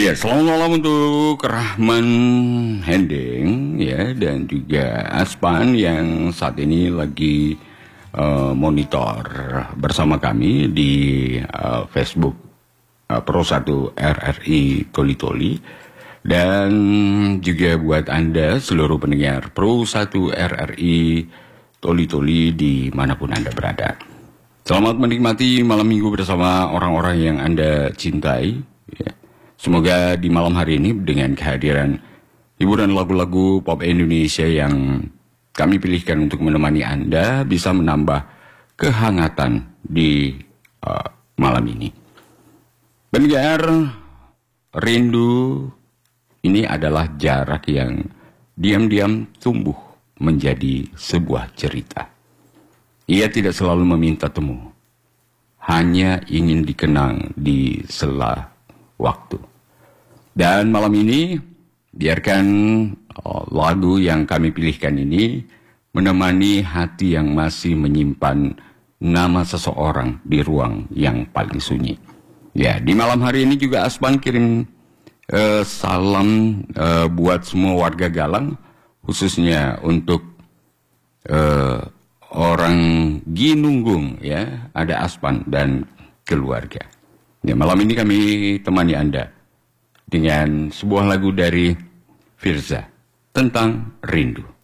Ya, selamat malam untuk Rahman Hending ya, dan juga Aspan yang saat ini lagi monitor bersama kami di Facebook Pro 1 RRI Toli-Toli, dan juga buat Anda seluruh pendengar Pro 1 RRI Toli-Toli dimanapun Anda berada. Selamat menikmati malam minggu bersama orang-orang yang Anda cintai ya. Semoga di malam hari ini dengan kehadiran hiburan lagu-lagu pop Indonesia yang kami pilihkan untuk menemani Anda bisa menambah kehangatan di malam ini. Pendengar, rindu ini adalah jarak yang diam-diam tumbuh menjadi sebuah cerita. Ia tidak selalu meminta temu, hanya ingin dikenang di sela waktu. Dan malam ini, biarkan lagu yang kami pilihkan ini menemani hati yang masih menyimpan nama seseorang di ruang yang paling sunyi. Ya, di malam hari ini juga Aspan kirim salam buat semua warga Galang, khususnya untuk orang Ginunggung ya, ada Aspan dan keluarga. Ya, malam ini kami temani Anda dengan sebuah lagu dari Firza tentang rindu.